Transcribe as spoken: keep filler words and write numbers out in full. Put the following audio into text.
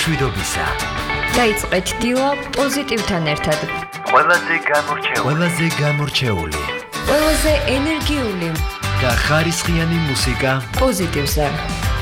მშვიდობისა. დაიწყეთ დილა პოზიტივთან ერთად. ყველაზე გამორჩეული, ყველაზე გამორჩეული, ყველაზე ენერგიული და ხარისხიანი მუსიკა პოზიტივზე.